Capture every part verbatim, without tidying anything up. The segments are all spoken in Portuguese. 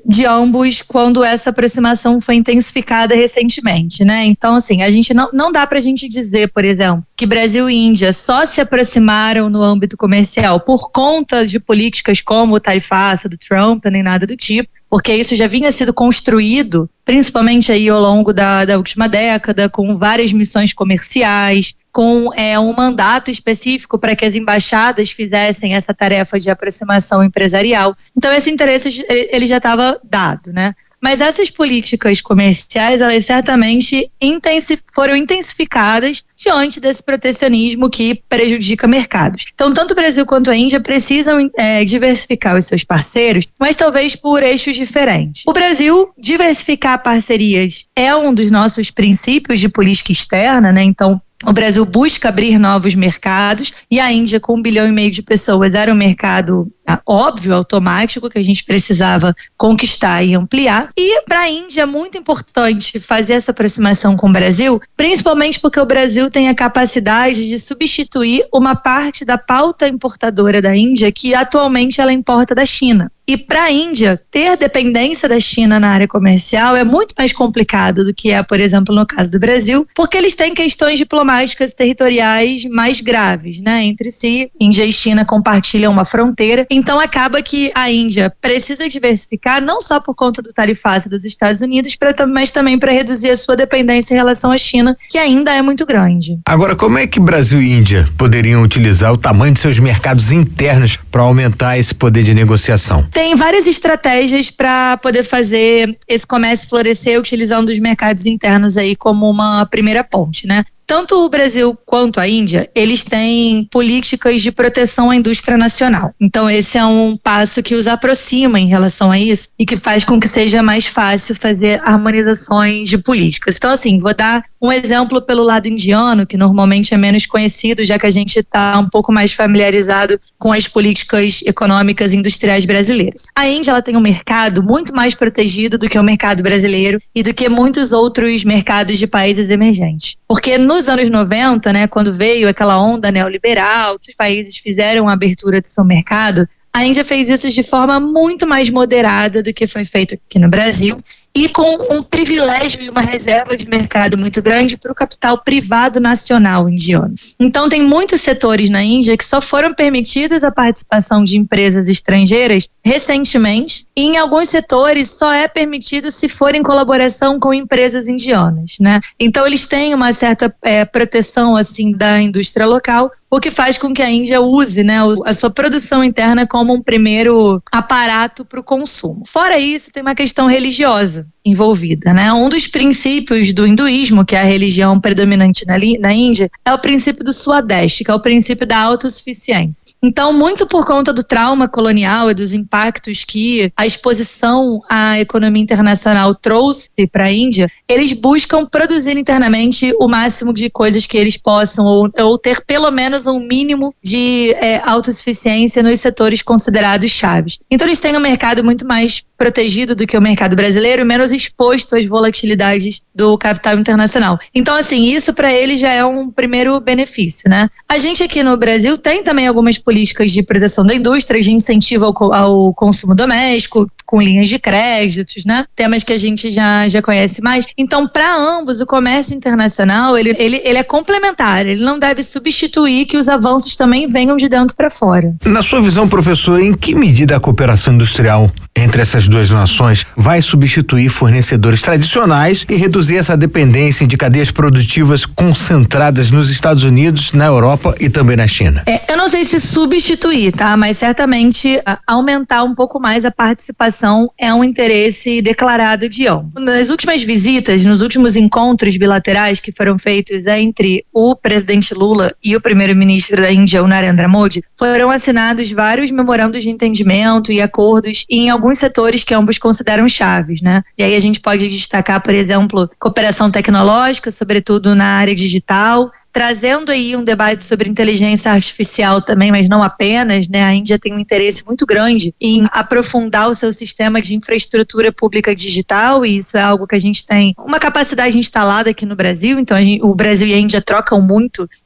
de ambos quando essa aproximação foi intensificada recentemente, né? Então, assim, a gente não, não dá pra gente dizer, por exemplo, que Brasil e Índia só se aproximaram no âmbito comercial por conta de políticas como o tarifaço do Trump, nem nada do tipo, porque isso já vinha sido construído, principalmente aí ao longo da, da última década, com várias missões comerciais, com é, um mandato específico para que as embaixadas fizessem essa tarefa de aproximação empresarial. Então esse interesse ele já estava dado, né? Mas essas políticas comerciais, elas certamente intensif- foram intensificadas diante desse protecionismo que prejudica mercados. Então, tanto o Brasil quanto a Índia precisam é, diversificar os seus parceiros, mas talvez por eixos diferentes. O Brasil, diversificar parcerias é um dos nossos princípios de política externa, né? Então, o Brasil busca abrir novos mercados e a Índia, com um bilhão e meio de pessoas, era um mercado óbvio, automático, que a gente precisava conquistar e ampliar. E para a Índia é muito importante fazer essa aproximação com o Brasil, principalmente porque o Brasil tem a capacidade de substituir uma parte da pauta importadora da Índia, que atualmente ela importa da China. E para a Índia, ter dependência da China na área comercial é muito mais complicado do que é, por exemplo, no caso do Brasil, porque eles têm questões diplomáticas e territoriais mais graves, né? Entre si, Índia e China compartilham uma fronteira. Então acaba que a Índia precisa diversificar, não só por conta do tarifaço dos Estados Unidos, pra, mas também para reduzir a sua dependência em relação à China, que ainda é muito grande. Agora, como é que Brasil e Índia poderiam utilizar o tamanho de seus mercados internos para aumentar esse poder de negociação? Tem várias estratégias para poder fazer esse comércio florescer utilizando os mercados internos aí como uma primeira ponte, né? Tanto o Brasil quanto a Índia, eles têm políticas de proteção à indústria nacional. Então esse é um passo que os aproxima em relação a isso e que faz com que seja mais fácil fazer harmonizações de políticas. Então assim, vou dar um exemplo pelo lado indiano, que normalmente é menos conhecido, já que a gente está um pouco mais familiarizado com as políticas econômicas e industriais brasileiras. A Índia ela tem um mercado muito mais protegido do que o mercado brasileiro e do que muitos outros mercados de países emergentes. Porque no Nos anos noventa, né, quando veio aquela onda neoliberal, que os países fizeram a abertura do seu mercado, a Índia fez isso de forma muito mais moderada do que foi feito aqui no Brasil e com um privilégio e uma reserva de mercado muito grande para o capital privado nacional indiano. Então tem muitos setores na Índia que só foram permitidos a participação de empresas estrangeiras recentemente e em alguns setores só é permitido se for em colaboração com empresas indianas, né? Então eles têm uma certa é, proteção assim da indústria local, o que faz com que a Índia use, né, a sua produção interna como um primeiro aparato para o consumo. Fora isso, tem uma questão religiosa envolvida, né? Um dos princípios do hinduísmo, que é a religião predominante na, na Índia, é o princípio do Swadesha, que é o princípio da autossuficiência. Então, muito por conta do trauma colonial e dos impactos que a exposição à economia internacional trouxe para a Índia, eles buscam produzir internamente o máximo de coisas que eles possam, ou, ou ter pelo menos um mínimo de é, autossuficiência nos setores considerados chaves. Então, eles têm um mercado muito mais protegido do que o mercado brasileiro, menos exposto às volatilidades do capital internacional. Então, assim, isso para ele já é um primeiro benefício, né? A gente aqui no Brasil tem também algumas políticas de proteção da indústria, de incentivo ao, ao consumo doméstico, com linhas de créditos, né? Temas que a gente já, já conhece mais. Então, para ambos, o comércio internacional, ele, ele, ele é complementar, ele não deve substituir que os avanços também venham de dentro para fora. Na sua visão, professora, em que medida a cooperação industrial entre essas duas nações vai substituir fornecedores tradicionais e reduzir essa dependência de cadeias produtivas concentradas nos Estados Unidos, na Europa e também na China? É, eu não sei se substituir, tá? Mas certamente a, aumentar um pouco mais a participação é um interesse declarado de ambos. Nas últimas visitas, nos últimos encontros bilaterais que foram feitos entre o presidente Lula e o primeiro-ministro da Índia, o Narendra Modi, foram assinados vários memorandos de entendimento e acordos em alguns setores que ambos consideram chaves, né? E aí a gente pode destacar, por exemplo, cooperação tecnológica, sobretudo na área digital, trazendo aí um debate sobre inteligência artificial também, mas não apenas, né? A Índia tem um interesse muito grande em aprofundar o seu sistema de infraestrutura pública digital, e isso é algo que a gente tem uma capacidade instalada aqui no Brasil. Então a gente, o Brasil e a Índia trocam muito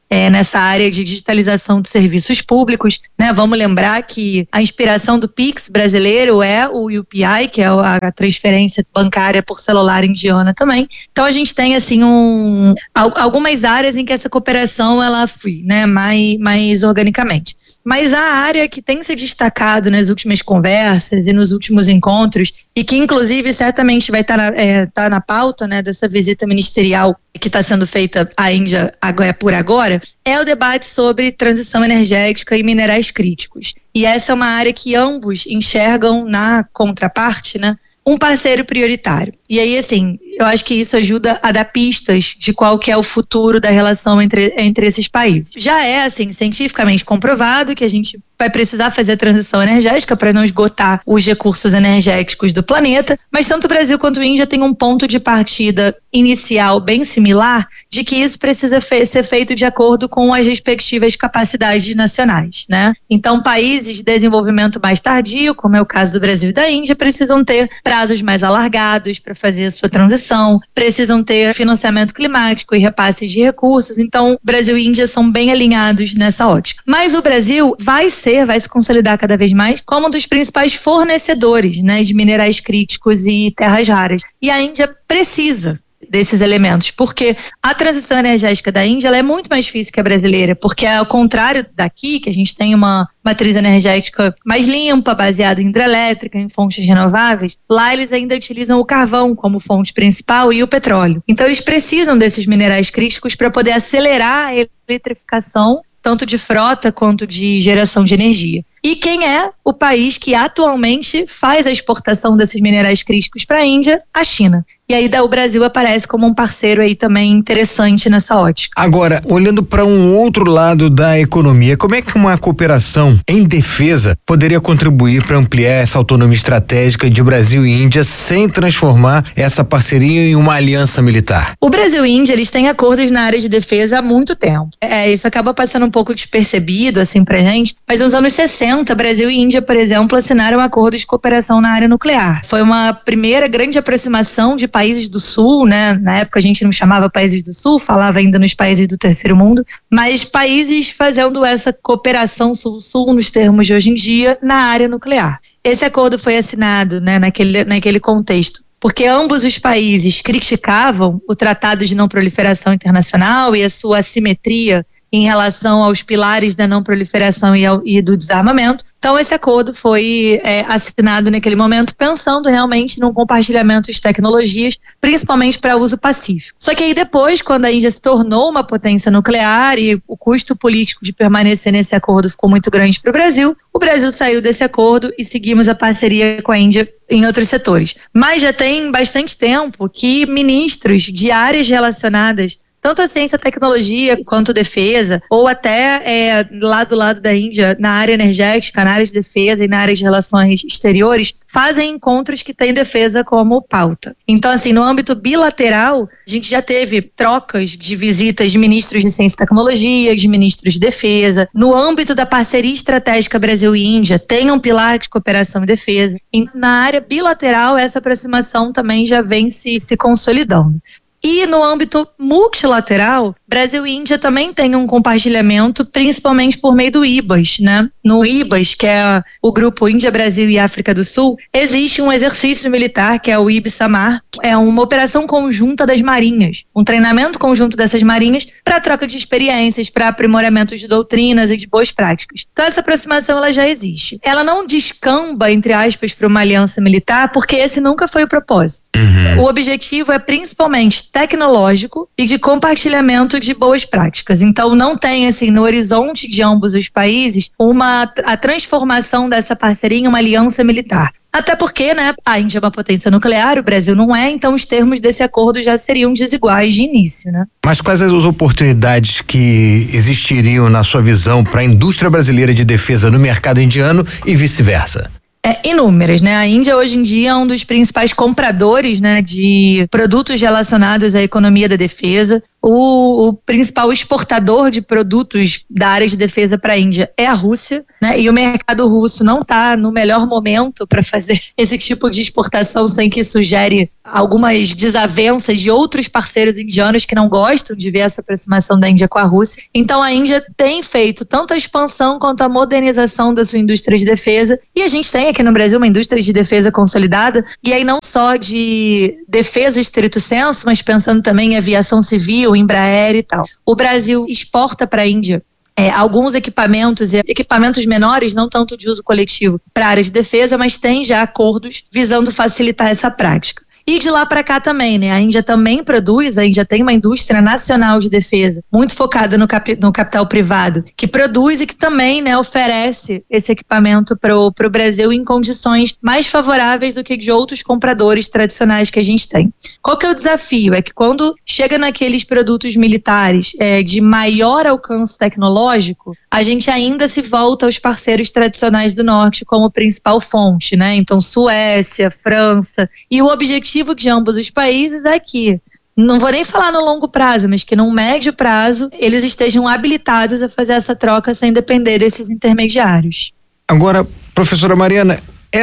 é, nessa área de digitalização de serviços públicos, né? Vamos lembrar que a inspiração do Pix brasileiro é o U P I, que é a transferência bancária por celular indiana também. Então a gente tem assim um, algumas áreas em que essa cooperação ela flui, né? mais, mais organicamente. Mas a área que tem se destacado nas últimas conversas e nos últimos encontros, e que inclusive certamente vai estar na, é, tá na pauta, né, dessa visita ministerial que está sendo feita à Índia agora, por agora, é o debate sobre transição energética e minerais críticos. E essa é uma área que ambos enxergam na contraparte, né, um parceiro prioritário. E aí, assim, eu acho que isso ajuda a dar pistas de qual que é o futuro da relação entre, entre esses países. Já é, assim, cientificamente comprovado que a gente vai precisar fazer a transição energética para não esgotar os recursos energéticos do planeta, mas tanto o Brasil quanto a Índia têm um ponto de partida inicial bem similar de que isso precisa fe- ser feito de acordo com as respectivas capacidades nacionais, né? Então, países de desenvolvimento mais tardio, como é o caso do Brasil e da Índia, precisam ter prazos mais alargados para fazer a sua transição, precisam ter financiamento climático e repasses de recursos. Então, Brasil e Índia são bem alinhados nessa ótica. Mas o Brasil vai ser vai se consolidar cada vez mais como um dos principais fornecedores, né, de minerais críticos e terras raras. E a Índia precisa desses elementos, porque a transição energética da Índia ela é muito mais difícil que a brasileira, porque ao contrário daqui, que a gente tem uma matriz energética mais limpa, baseada em hidrelétrica, em fontes renováveis, lá eles ainda utilizam o carvão como fonte principal e o petróleo. Então eles precisam desses minerais críticos para poder acelerar a eletrificação tanto de frota quanto de geração de energia. E quem é o país que atualmente faz a exportação desses minerais críticos para a Índia? A China. E aí o Brasil aparece como um parceiro aí também interessante nessa ótica. Agora, olhando para um outro lado da economia, como é que uma cooperação em defesa poderia contribuir para ampliar essa autonomia estratégica de Brasil e Índia sem transformar essa parceria em uma aliança militar? O Brasil e Índia, eles têm acordos na área de defesa há muito tempo. É, isso acaba passando um pouco despercebido assim pra gente, mas nos anos sessenta Brasil e Índia, por exemplo, assinaram um acordo de cooperação na área nuclear. Foi uma primeira grande aproximação de países do Sul, né? Na época a gente não chamava países do Sul, falava ainda nos países do terceiro mundo, mas países fazendo essa cooperação Sul-Sul nos termos de hoje em dia na área nuclear. Esse acordo foi assinado, né, naquele, naquele contexto, porque ambos os países criticavam o Tratado de Não Proliferação Internacional e a sua assimetria em relação aos pilares da não proliferação e, ao, e do desarmamento. Então esse acordo foi é, assinado naquele momento pensando realmente no compartilhamento de tecnologias, principalmente para uso pacífico. Só que aí depois, quando a Índia se tornou uma potência nuclear e o custo político de permanecer nesse acordo ficou muito grande para o Brasil, o Brasil saiu desse acordo e seguimos a parceria com a Índia em outros setores. Mas já tem bastante tempo que ministros de áreas relacionadas tanto a ciência e tecnologia quanto defesa, ou até é, lá do lado da Índia, na área energética, na área de defesa e na área de relações exteriores, fazem encontros que têm defesa como pauta. Então, assim, no âmbito bilateral, a gente já teve trocas de visitas de ministros de ciência e tecnologia, de ministros de defesa. No âmbito da parceria estratégica Brasil e Índia, tem um pilar de cooperação e defesa. E na área bilateral, essa aproximação também já vem se, se consolidando. E no âmbito multilateral, Brasil e Índia também têm um compartilhamento, principalmente por meio do I B A S, né? No I B A S, que é o grupo Índia, Brasil e África do Sul, existe um exercício militar, que é o I B SAMAR, que é uma operação conjunta das marinhas, um treinamento conjunto dessas marinhas para troca de experiências, para aprimoramento de doutrinas e de boas práticas. Então essa aproximação ela já existe. Ela não descamba, entre aspas, para uma aliança militar, porque esse nunca foi o propósito. Uhum. O objetivo é principalmente tecnológico e de compartilhamento de boas práticas. Então não tem assim no horizonte de ambos os países uma a transformação dessa parceria em uma aliança militar. Até porque, né, a Índia é uma potência nuclear, o Brasil não é, então os termos desse acordo já seriam desiguais de início, né? Mas quais as oportunidades que existiriam na sua visão para a indústria brasileira de defesa no mercado indiano e vice-versa? É, inúmeras, né? A Índia hoje em dia é um dos principais compradores, né, de produtos relacionados à economia da defesa. O, o principal exportador de produtos da área de defesa para a Índia é a Rússia, né? E o mercado russo não está no melhor momento para fazer esse tipo de exportação sem que isso gere algumas desavenças de outros parceiros indianos que não gostam de ver essa aproximação da Índia com a Rússia. Então a Índia tem feito tanto a expansão quanto a modernização da sua indústria de defesa, e a gente tem aqui no Brasil uma indústria de defesa consolidada, e aí não só de defesa estrito senso, mas pensando também em aviação civil, Embraer e tal. O Brasil exporta para a Índia É, alguns equipamentos, equipamentos menores, não tanto de uso coletivo, para a área de defesa, mas tem já acordos visando facilitar essa prática. E de lá para cá também, né? A Índia também produz, a Índia tem uma indústria nacional de defesa, muito focada no, cap, no capital privado, que produz e que também, né, oferece esse equipamento para o Brasil em condições mais favoráveis do que de outros compradores tradicionais que a gente tem. Qual que é o desafio? É que quando chega naqueles produtos militares é, de maior alcance tecnológico, a gente ainda se volta aos parceiros tradicionais do norte como principal fonte, né? Então, Suécia, França, e o objetivo de ambos os países é que, não vou nem falar no longo prazo, mas que no médio prazo eles estejam habilitados a fazer essa troca sem depender desses intermediários. Agora, professora Mariana,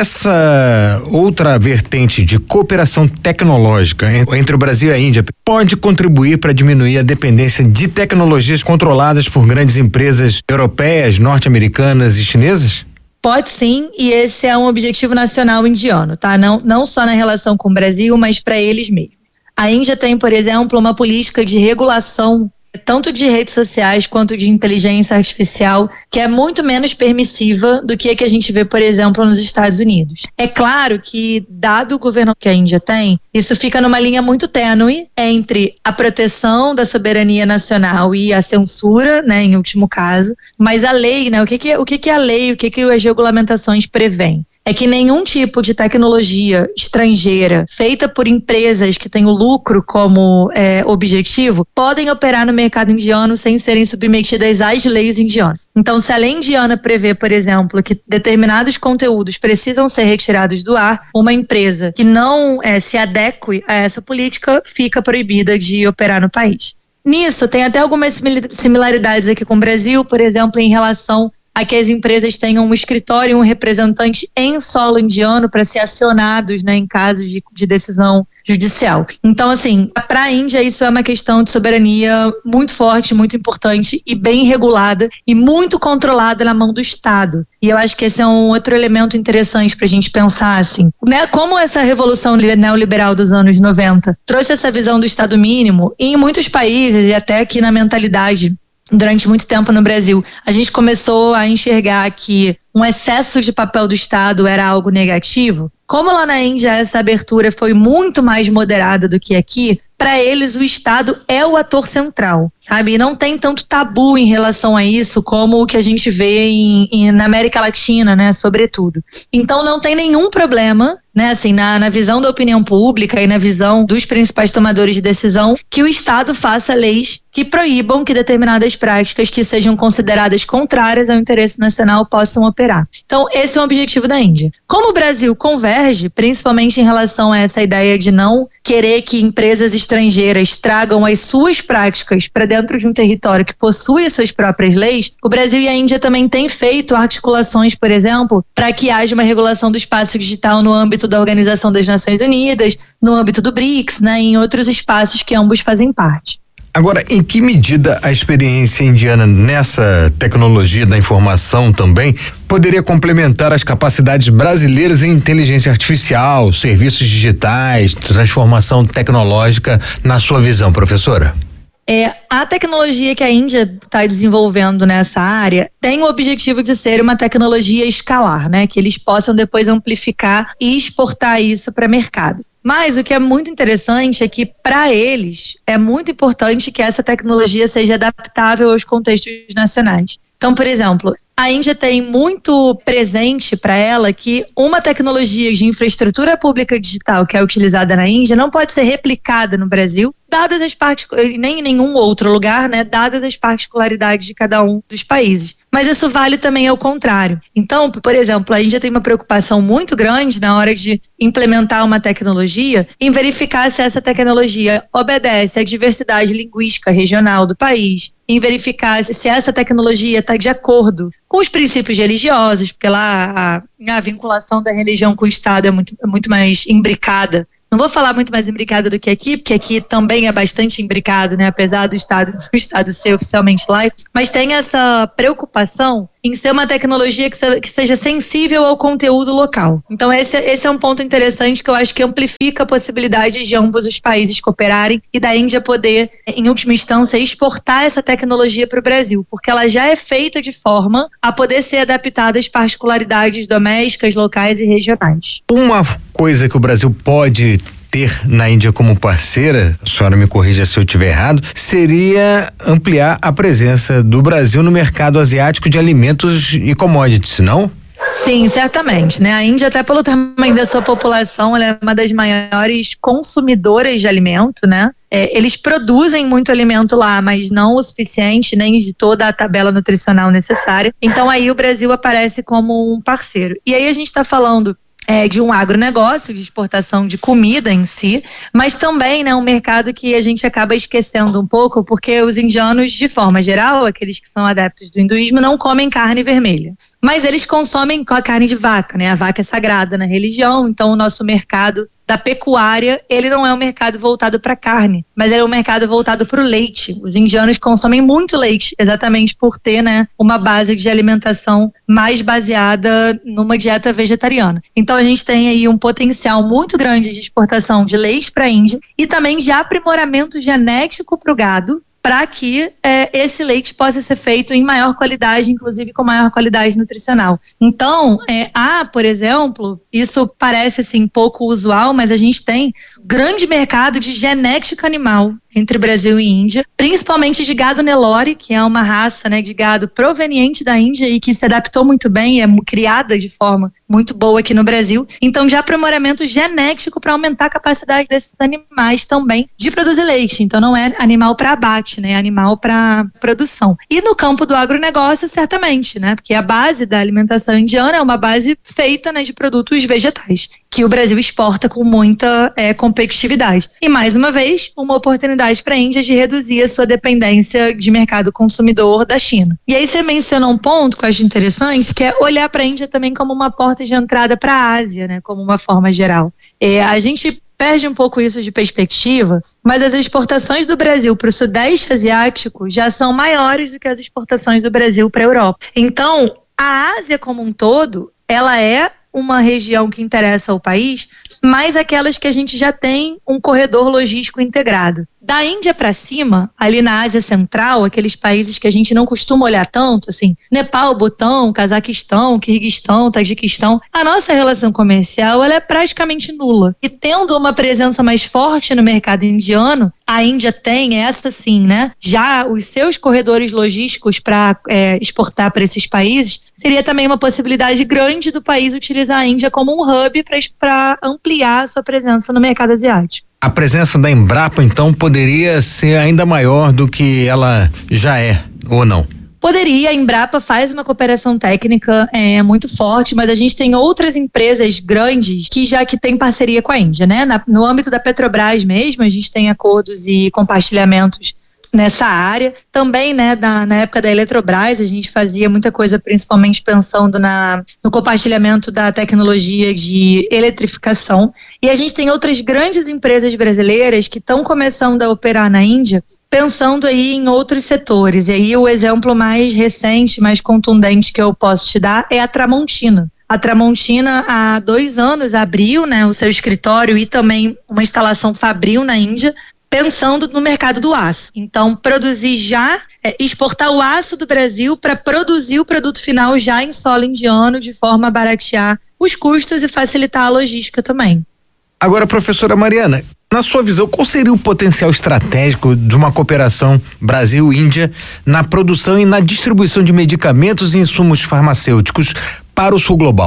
essa outra vertente de cooperação tecnológica entre o Brasil e a Índia pode contribuir para diminuir a dependência de tecnologias controladas por grandes empresas europeias, norte-americanas e chinesas? Pode sim, e esse é um objetivo nacional indiano, tá? Não, não só na relação com o Brasil, mas para eles mesmos. A Índia tem, por exemplo, uma política de regulação tanto de redes sociais quanto de inteligência artificial, que é muito menos permissiva do que a que a gente vê, por exemplo, nos Estados Unidos. É claro que, dado o governo que a Índia tem, isso fica numa linha muito tênue entre a proteção da soberania nacional e a censura, né, em último caso, mas a lei, né, o que que, o que que a lei, o que que as regulamentações prevêem? É que nenhum tipo de tecnologia estrangeira feita por empresas que têm o lucro como é, objetivo podem operar no mercado indiano sem serem submetidas às leis indianas. Então, se a lei indiana prevê, por exemplo, que determinados conteúdos precisam ser retirados do ar, uma empresa que não é, se adeque a essa política fica proibida de operar no país. Nisso, tem até algumas similaridades aqui com o Brasil, por exemplo, em relação a que as empresas tenham um escritório e um representante em solo indiano para ser acionados, né, em casos de, de decisão judicial. Então, assim, para a Índia isso é uma questão de soberania muito forte, muito importante e bem regulada e muito controlada na mão do Estado. E eu acho que esse é um outro elemento interessante para a gente pensar, assim, né, como essa revolução neoliberal dos anos noventa trouxe essa visão do Estado mínimo e em muitos países e até aqui na mentalidade durante muito tempo no Brasil, a gente começou a enxergar que um excesso de papel do Estado era algo negativo. Como lá na Índia essa abertura foi muito mais moderada do que aqui, para eles o Estado é o ator central, sabe? E não tem tanto tabu em relação a isso como o que a gente vê em, em, na América Latina, né, sobretudo. Então não tem nenhum problema, né, assim, na, na visão da opinião pública e na visão dos principais tomadores de decisão, que o Estado faça leis que proíbam que determinadas práticas que sejam consideradas contrárias ao interesse nacional possam operar. Então, esse é o objetivo da Índia. Como o Brasil converge, principalmente em relação a essa ideia de não querer que empresas estrangeiras tragam as suas práticas para dentro de um território que possui as suas próprias leis, o Brasil e a Índia também têm feito articulações, por exemplo, para que haja uma regulação do espaço digital no âmbito da Organização das Nações Unidas, no âmbito do BRICS, né, em outros espaços que ambos fazem parte. Agora, em que medida a experiência indiana nessa tecnologia da informação também poderia complementar as capacidades brasileiras em inteligência artificial, serviços digitais, transformação tecnológica, na sua visão, professora? É, a tecnologia que a Índia está desenvolvendo nessa área tem o objetivo de ser uma tecnologia escalar, né? Que eles possam depois amplificar e exportar isso para mercado. Mas o que é muito interessante é que, para eles, é muito importante que essa tecnologia seja adaptável aos contextos nacionais. Então, por exemplo, a Índia tem muito presente para ela que uma tecnologia de infraestrutura pública digital que é utilizada na Índia não pode ser replicada no Brasil, dadas as partic... nem em nenhum outro lugar, né, dadas as particularidades de cada um dos países. mas isso vale também ao contrário. Então, por exemplo, a Índia tem uma preocupação muito grande na hora de implementar uma tecnologia em verificar se essa tecnologia obedece à diversidade linguística regional do país, em verificar se essa tecnologia está de acordo com os princípios religiosos, porque lá a, a vinculação da religião com o Estado é muito, é muito mais imbricada. Não vou falar muito mais imbricada do que aqui, porque aqui também é bastante imbricado, né? Apesar do Estado, do Estado ser oficialmente laico, mas tem essa preocupação em ser uma tecnologia que, se, que seja sensível ao conteúdo local. Então esse, esse é um ponto interessante que eu acho que amplifica a possibilidade de ambos os países cooperarem e da Índia poder, em última instância, exportar essa tecnologia para o Brasil, porque ela já é feita de forma a poder ser adaptada às particularidades domésticas, locais e regionais. Uma coisa que o Brasil pode ter na Índia como parceira, a senhora me corrija se eu estiver errado, seria ampliar a presença do Brasil no mercado asiático de alimentos e commodities, não? Sim, certamente, né? A Índia, até pelo tamanho da sua população, ela é uma das maiores consumidoras de alimento, né? É, eles produzem muito alimento lá, mas não o suficiente, nem de toda a tabela nutricional necessária. Então aí o Brasil aparece como um parceiro. E aí a gente está falando É, de um agronegócio, de exportação de comida em si, mas também, né, um mercado que a gente acaba esquecendo um pouco, porque os indianos, de forma geral, aqueles que são adeptos do hinduísmo, não comem carne vermelha. Mas eles consomem com a carne de vaca, né? A vaca é sagrada na religião, então o nosso mercado da pecuária, ele não é um mercado voltado para carne, mas ele é um mercado voltado para o leite. Os indianos consomem muito leite, exatamente por ter, né, uma base de alimentação mais baseada numa dieta vegetariana. Então a gente tem aí um potencial muito grande de exportação de leite para a Índia e também de aprimoramento genético para o gado, para que é, esse leite possa ser feito em maior qualidade, inclusive com maior qualidade nutricional. Então, é, há, por exemplo, isso parece assim pouco usual, mas a gente tem grande mercado de genética animal entre Brasil e Índia, principalmente de gado Nelore, que é uma raça, né, de gado proveniente da Índia e que se adaptou muito bem, é criada de forma muito boa aqui no Brasil. Então, de aprimoramento genético para aumentar a capacidade desses animais também de produzir leite. Então, não é animal para abate, né, é animal para produção. E no campo do agronegócio, certamente, né, porque a base da alimentação indiana é uma base feita, né, de produtos vegetais, que o Brasil exporta com muita é, competitividade. E, mais uma vez, uma oportunidade para a Índia de reduzir a sua dependência de mercado consumidor da China. E aí você mencionou um ponto que eu acho interessante, que é olhar para a Índia também como uma porta de entrada para a Ásia, né, como uma forma geral. É, a gente perde um pouco isso de perspectiva, mas as exportações do Brasil para o Sudeste Asiático já são maiores do que as exportações do Brasil para a Europa. Então, a Ásia como um todo, ela é uma região que interessa ao país, mas aquelas que a gente já tem um corredor logístico integrado. Da Índia para cima, ali na Ásia Central, aqueles países que a gente não costuma olhar tanto, assim, Nepal, Butão, Cazaquistão, Quirguistão, Tajiquistão, a nossa relação comercial ela é praticamente nula. E tendo uma presença mais forte no mercado indiano, a Índia tem essa sim, né? Já os seus corredores logísticos para é, exportar para esses países, seria também uma possibilidade grande do país utilizar a Índia como um hub para ampliar a sua presença no mercado asiático. A presença da Embrapa, então, poderia ser ainda maior do que ela já é, ou não? Poderia, a Embrapa faz uma cooperação técnica é, muito forte, mas a gente tem outras empresas grandes que já que tem parceria com a Índia, né? Na, no âmbito da Petrobras mesmo, a gente tem acordos e compartilhamentos nessa área. Também, né, da, na época da Eletrobras, a gente fazia muita coisa, principalmente pensando na, no compartilhamento da tecnologia de eletrificação. E a gente tem outras grandes empresas brasileiras que estão começando a operar na Índia, pensando aí em outros setores. E aí o exemplo mais recente, mais contundente que eu posso te dar é a Tramontina. A Tramontina, há dois anos, abriu, né, o seu escritório e também uma instalação fabril na Índia, pensando no mercado do aço. Então, produzir já, é, exportar o aço do Brasil para produzir o produto final já em solo indiano, de forma a baratear os custos e facilitar a logística também. Agora, professora Mariana, na sua visão, qual seria o potencial estratégico de uma cooperação Brasil-Índia na produção e na distribuição de medicamentos e insumos farmacêuticos para o sul global?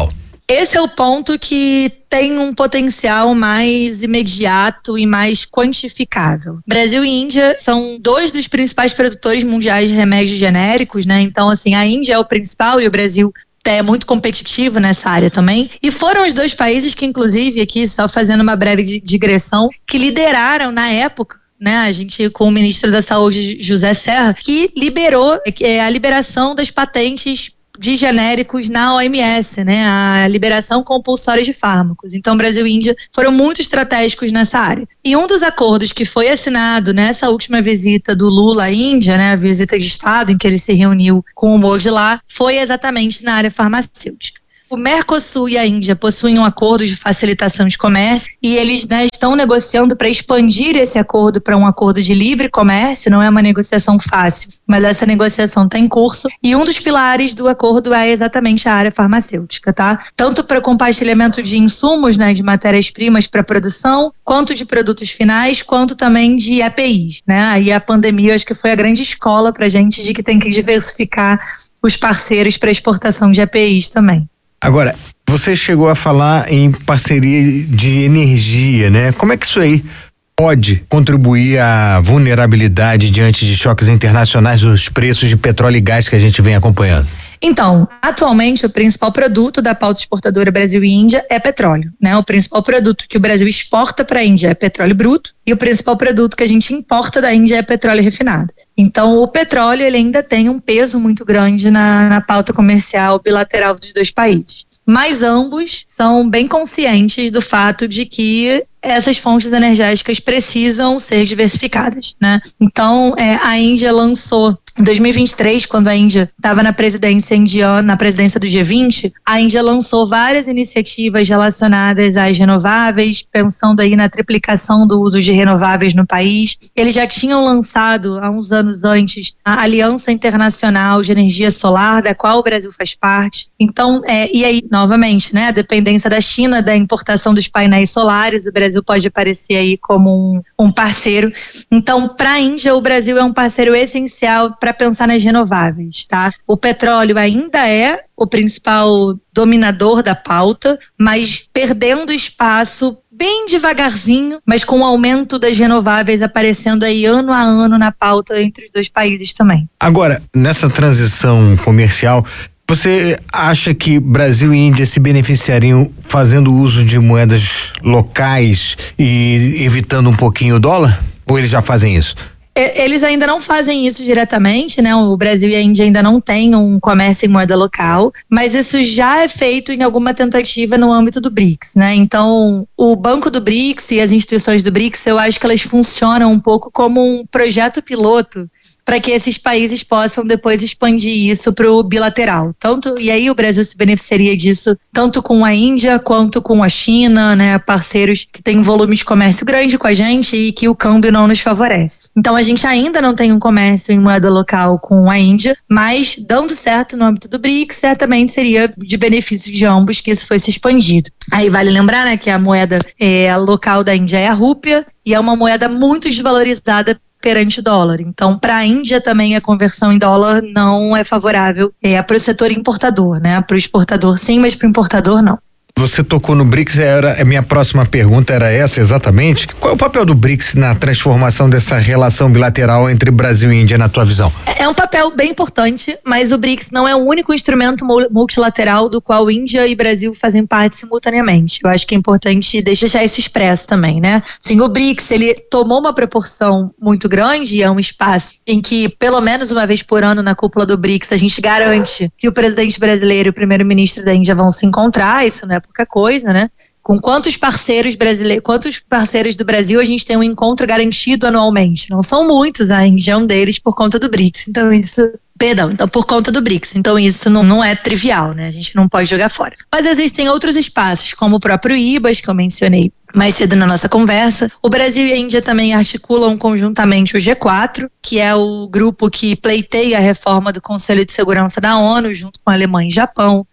Esse é o ponto que tem um potencial mais imediato e mais quantificável. Brasil e Índia são dois dos principais produtores mundiais de remédios genéricos, né? Então, assim, a Índia é o principal e o Brasil é muito competitivo nessa área também. E foram os dois países que, inclusive, aqui, só fazendo uma breve digressão, que lideraram na época, né, a gente com o ministro da Saúde, José Serra, que liberou é, a liberação das patentes de genéricos na O M S, né, a liberação compulsória de fármacos. Então, Brasil e Índia foram muito estratégicos nessa área. E um dos acordos que foi assinado nessa última visita do Lula à Índia, né, a visita de Estado em que ele se reuniu com o Modi lá, foi exatamente na área farmacêutica. O Mercosul e a Índia possuem um acordo de facilitação de comércio e eles, né, estão negociando para expandir esse acordo para um acordo de livre comércio. Não é uma negociação fácil, mas essa negociação está em curso e um dos pilares do acordo é exatamente a área farmacêutica, tá? Tanto para compartilhamento de insumos, né, de matérias-primas para produção, quanto de produtos finais, quanto também de A P Is, né? Aí a pandemia, acho que foi a grande escola para a gente de que tem que diversificar os parceiros para exportação de A P Is também. Agora, você chegou a falar em parceria de energia, né? Como é que isso aí pode contribuir à vulnerabilidade diante de choques internacionais dos preços de petróleo e gás que a gente vem acompanhando? Então, atualmente o principal produto da pauta exportadora Brasil e Índia é petróleo, né? O principal produto que o Brasil exporta para a Índia é petróleo bruto e o principal produto que a gente importa da Índia é petróleo refinado. Então, o petróleo ele ainda tem um peso muito grande na, na pauta comercial bilateral dos dois países. Mas ambos são bem conscientes do fato de que essas fontes energéticas precisam ser diversificadas, né? Então, é, a Índia lançou em dois mil e vinte e três, quando a Índia estava na presidência indiana, na presidência do G vinte, a Índia lançou várias iniciativas relacionadas às renováveis, pensando aí na triplicação do uso de renováveis no país. Eles já tinham lançado, há uns anos antes, a Aliança Internacional de Energia Solar, da qual o Brasil faz parte. Então, é, e aí, novamente, né, a dependência da China da importação dos painéis solares, o Brasil pode aparecer aí como um, um parceiro. Então, para a Índia, o Brasil é um parceiro essencial para pensar nas renováveis, tá? O petróleo ainda é o principal dominador da pauta, mas perdendo espaço bem devagarzinho, mas com o aumento das renováveis aparecendo aí ano a ano na pauta entre os dois países também. Agora, nessa transição comercial, você acha que Brasil e Índia se beneficiariam fazendo uso de moedas locais e evitando um pouquinho o dólar? Ou eles já fazem isso? Eles ainda não fazem isso diretamente, né? O Brasil e a Índia ainda não têm um comércio em moeda local, mas isso já é feito em alguma tentativa no âmbito do BRICS, né? Então, o Banco do BRICS e as instituições do BRICS, eu acho que elas funcionam um pouco como um projeto piloto para que esses países possam depois expandir isso para o bilateral. Tanto, e aí o Brasil se beneficiaria disso tanto com a Índia quanto com a China, né, parceiros que têm um volume de comércio grande com a gente e que o câmbio não nos favorece. Então a gente ainda não tem um comércio em moeda local com a Índia, mas dando certo no âmbito do BRICS, certamente seria de benefício de ambos que isso fosse expandido. Aí vale lembrar, né, que a moeda é, local da Índia é a rúpia e é uma moeda muito desvalorizada perante o dólar. Então, para a Índia também a conversão em dólar não é favorável é, para o setor importador, né? Para o exportador sim, mas para o importador não. Você tocou no BRICS, era, a minha próxima pergunta era essa exatamente. Qual é o papel do BRICS na transformação dessa relação bilateral entre Brasil e Índia, na tua visão? É um papel bem importante, mas o BRICS não é o único instrumento multilateral do qual Índia e Brasil fazem parte simultaneamente. Eu acho que é importante deixar isso expresso também, né? Sim, o BRICS, ele tomou uma proporção muito grande e é um espaço em que, pelo menos uma vez por ano na cúpula do BRICS, a gente garante que o presidente brasileiro e o primeiro-ministro da Índia vão se encontrar. Isso não é pouca coisa, né? Com quantos parceiros brasileiros, quantos parceiros do Brasil a gente tem um encontro garantido anualmente? Não são muitos, a Índia é um deles por conta do BRICS. Então isso, perdão, então por conta do BRICS. Então isso não, não é trivial, né? A gente não pode jogar fora. Mas existem outros espaços, como o próprio I B A S, que eu mencionei mais cedo na nossa conversa. O Brasil e a Índia também articulam conjuntamente o G quatro, que é o grupo que pleiteia a reforma do Conselho de Segurança da ONU, junto com a Alemanha e Japão.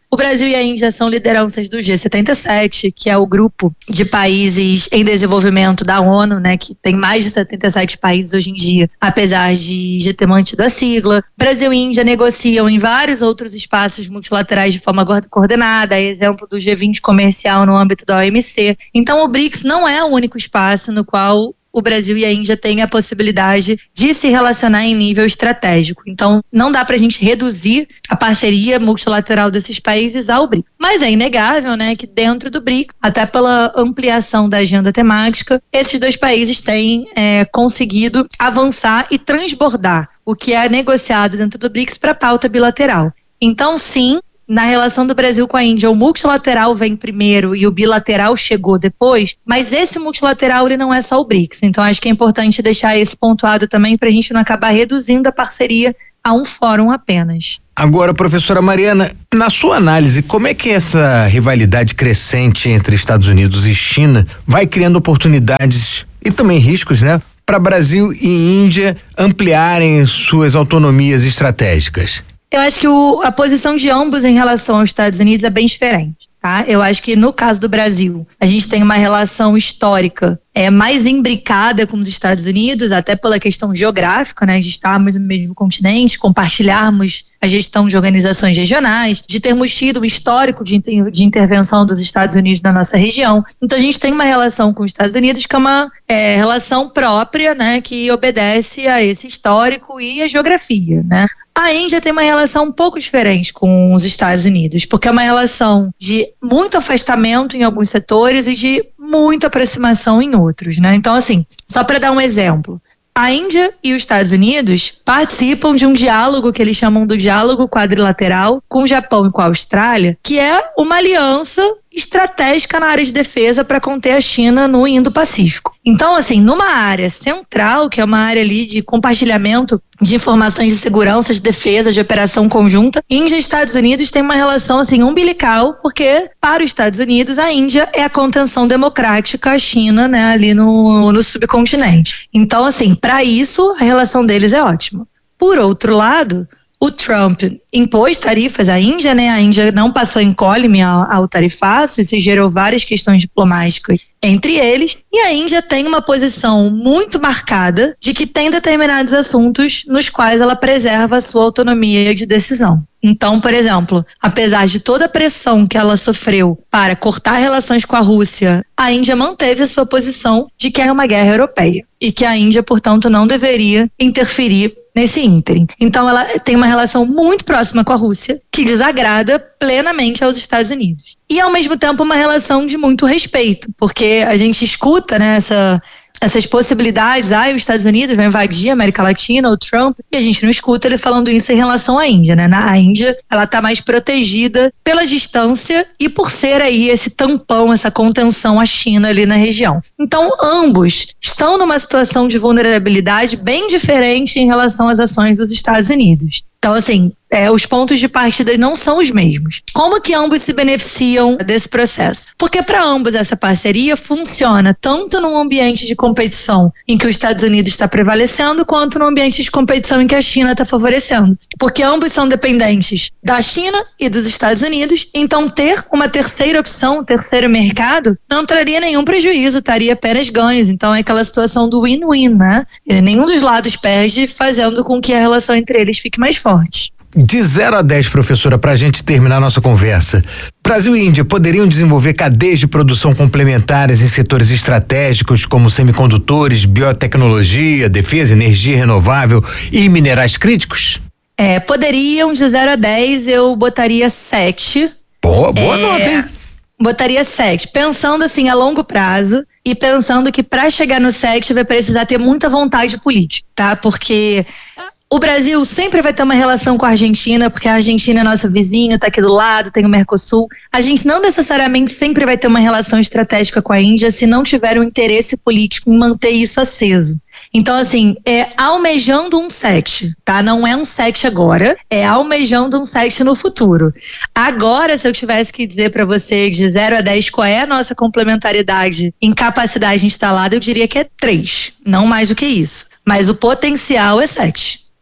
O Brasil e a Índia são lideranças do G setenta e sete, que é o grupo de países em desenvolvimento da ONU, né, que tem mais de setenta e sete países hoje em dia, apesar de já ter mantido a sigla. Brasil e Índia negociam em vários outros espaços multilaterais de forma coordenada, exemplo do G vinte comercial no âmbito da O M C. Então o BRICS não é o único espaço no qual o Brasil e a Índia têm a possibilidade de se relacionar em nível estratégico. Então, não dá para a gente reduzir a parceria multilateral desses países ao BRICS. Mas é inegável, né, que dentro do BRICS, até pela ampliação da agenda temática, esses dois países têm é, conseguido avançar e transbordar o que é negociado dentro do BRICS para a pauta bilateral. Então, sim, na relação do Brasil com a Índia, o multilateral vem primeiro e o bilateral chegou depois, mas esse multilateral ele não é só o BRICS, então acho que é importante deixar esse pontuado também para a gente não acabar reduzindo a parceria a um fórum apenas. Agora, professora Mariana, na sua análise, como é que essa rivalidade crescente entre Estados Unidos e China vai criando oportunidades e também riscos, né, para Brasil e Índia ampliarem suas autonomias estratégicas? Eu acho que o, a posição de ambos em relação aos Estados Unidos é bem diferente, tá? Eu acho que no caso do Brasil, a gente tem uma relação histórica é, mais imbricada com os Estados Unidos, até pela questão geográfica, né? De estarmos no mesmo continente, compartilharmos a gestão de organizações regionais, de termos tido um histórico de, de intervenção dos Estados Unidos na nossa região. Então a gente tem uma relação com os Estados Unidos que é uma é, relação própria, né? Que obedece a esse histórico e a geografia, né? A Índia tem uma relação um pouco diferente com os Estados Unidos, porque é uma relação de muito afastamento em alguns setores e de muita aproximação em outros, né? Então, assim, só para dar um exemplo, a Índia e os Estados Unidos participam de um diálogo que eles chamam do diálogo quadrilateral com o Japão e com a Austrália, que é uma aliança estratégica na área de defesa para conter a China no Indo-Pacífico. Então, assim, numa área central, que é uma área ali de compartilhamento de informações de segurança, de defesa, de operação conjunta, Índia e Estados Unidos têm uma relação, assim, umbilical, porque para os Estados Unidos a Índia é a contenção democrática à China, né, ali no, no subcontinente. Então, assim, para isso a relação deles é ótima. Por outro lado, o Trump impôs tarifas à Índia, né? A Índia não passou incólume ao, ao tarifaço, isso gerou várias questões diplomáticas entre eles, e a Índia tem uma posição muito marcada de que tem determinados assuntos nos quais ela preserva a sua autonomia de decisão. Então, por exemplo, apesar de toda a pressão que ela sofreu para cortar relações com a Rússia, a Índia manteve a sua posição de que era uma guerra europeia e que a Índia, portanto, não deveria interferir nesse ínterim. Então ela tem uma relação muito próxima com a Rússia, que desagrada plenamente aos Estados Unidos. E ao mesmo tempo uma relação de muito respeito, porque a gente escuta, né, essa, essas possibilidades, ah, os Estados Unidos vai invadir a América Latina, o Trump, e a gente não escuta ele falando isso em relação à Índia, né? Na Índia, ela está mais protegida pela distância e por ser aí esse tampão, essa contenção à China ali na região. Então, ambos estão numa situação de vulnerabilidade bem diferente em relação às ações dos Estados Unidos. Então, assim, é, os pontos de partida não são os mesmos. Como que ambos se beneficiam desse processo? Porque para ambos essa parceria funciona tanto num ambiente de competição em que os Estados Unidos está prevalecendo, quanto num ambiente de competição em que a China está favorecendo. Porque ambos são dependentes da China e dos Estados Unidos, então ter uma terceira opção, um terceiro mercado, não traria nenhum prejuízo, traria apenas ganhos. Então é aquela situação do win-win, né? E nenhum dos lados perde, fazendo com que a relação entre eles fique mais forte. De zero a dez, professora, para a gente terminar nossa conversa, Brasil e Índia poderiam desenvolver cadeias de produção complementares em setores estratégicos como semicondutores, biotecnologia, defesa, energia renovável e minerais críticos? É, poderiam, de zero a dez, eu botaria sete. Boa, boa é... nota, hein? Botaria sete, pensando assim a longo prazo e pensando que para chegar no sete vai precisar ter muita vontade política, tá? Porque o Brasil sempre vai ter uma relação com a Argentina, porque a Argentina é nosso vizinho, tá aqui do lado, tem o Mercosul. A gente não necessariamente sempre vai ter uma relação estratégica com a Índia se não tiver um interesse político em manter isso aceso. Então, assim, é almejando um sete, tá? Não é um sete agora, é almejando um sete no futuro. Agora, se eu tivesse que dizer para você de zero a dez qual é a nossa complementaridade em capacidade instalada, eu diria que é três, não mais do que isso. Mas o potencial é sete.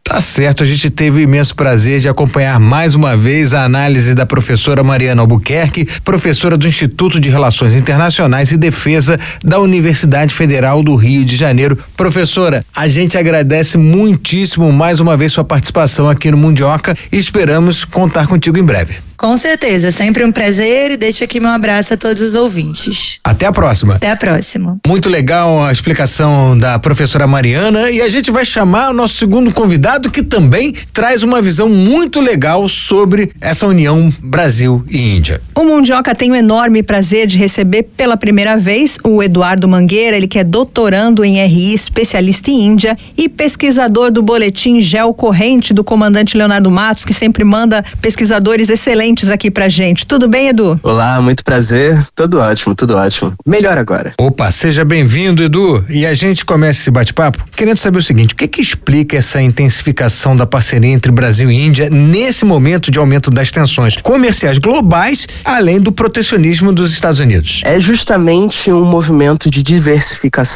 Tá certo, a gente teve o imenso prazer de acompanhar mais uma vez a análise da professora Mariana Albuquerque, professora do Instituto de Relações Internacionais e Defesa da Universidade Federal do Rio de Janeiro. Professora, a gente agradece muitíssimo mais uma vez sua participação aqui no Mundioca e esperamos contar contigo em breve. Com certeza, sempre um prazer e deixo aqui meu abraço a todos os ouvintes. Até a próxima. Até a próxima. Muito legal a explicação da professora Mariana e a gente vai chamar o nosso segundo convidado que também traz uma visão muito legal sobre essa união Brasil e Índia. O Mundioca tem o enorme prazer de receber pela primeira vez o Eduardo Mangueira, ele que é doutorando em R I, especialista em Índia e pesquisador do boletim Geocorrente do comandante Leonardo Matos, que sempre manda pesquisadores excelentes aqui pra gente. Tudo bem, Edu? Olá, muito prazer. Tudo ótimo, tudo ótimo. Melhor agora. Opa, seja bem-vindo, Edu. E a gente começa esse bate-papo querendo saber o seguinte, o que que explica essa intensificação da parceria entre Brasil e Índia nesse momento de aumento das tensões comerciais globais, além do protecionismo dos Estados Unidos? É justamente um movimento de diversificação